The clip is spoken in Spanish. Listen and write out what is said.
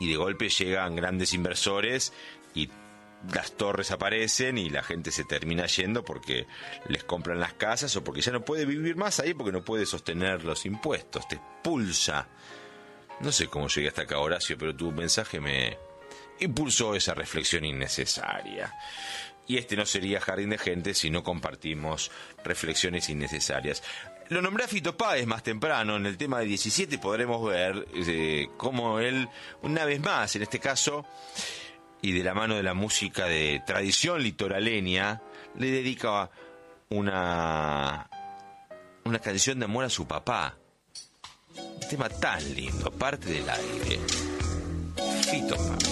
y de golpe llegan grandes inversores y las torres aparecen y la gente se termina yendo porque les compran las casas o porque ya no puede vivir más ahí porque no puede sostener los impuestos, te expulsa. No sé cómo llegué hasta acá, Horacio, pero tu mensaje me impulsó esa reflexión innecesaria. Y este no sería Jardín de Gente si no compartimos reflexiones innecesarias. Lo nombré a Fito Páez más temprano, en el tema de 17 podremos ver cómo él, una vez más, en este caso, y de la mano de la música de tradición litoraleña, le dedica una canción de amor a su papá. Un tema tan lindo, parte del aire. Fito Páez.